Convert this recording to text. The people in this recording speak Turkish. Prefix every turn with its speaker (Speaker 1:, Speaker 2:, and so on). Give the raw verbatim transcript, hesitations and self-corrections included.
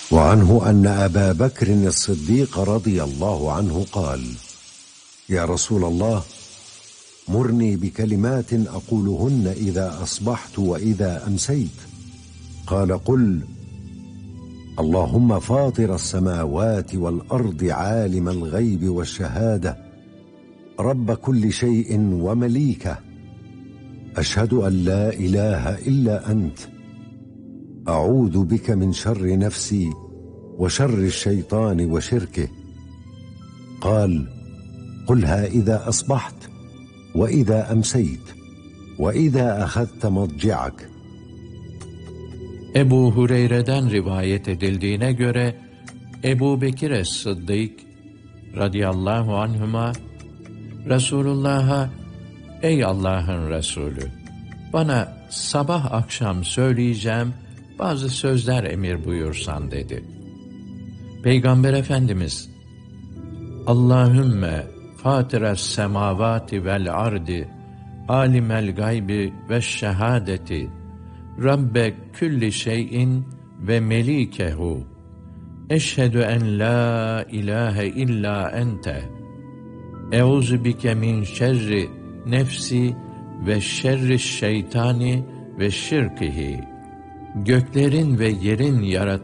Speaker 1: وعنه أن أبا بكر الصديق رضي الله عنه قال: يا رسول الله، مرني بكلمات أقولهن إذا أصبحت وإذا أمسيت. قال: قل: اللهم فاطر السماوات والأرض عالم الغيب والشهادة رب كل شيء ومليكه، أشهد أن لا إله إلا أنت، أعوذ بك من شر نفسي وشر الشيطان وشركه. قال: قلها إذا أصبحت وإذا أمسيت وإذا أخذت مضجعك.
Speaker 2: Ebu Hureyre'den rivayet edildiğine göre Ebu Bekir es-Sıddık radıyallahu anhuma Resulullah'a, ey Allah'ın Resulü, bana sabah akşam söyleyeceğim bazı sözler emir buyursan dedi. Peygamber Efendimiz, Allahümme fatires semavati vel ardi alimel gaybi ve şehadeti Rabbe külli şeyin ve melikehu eşhedü en la ilahe illa ente euzu bike min şerri nefsi ve şerri şeytani ve şirkihi. Göklerin ve yerin yaratıcısı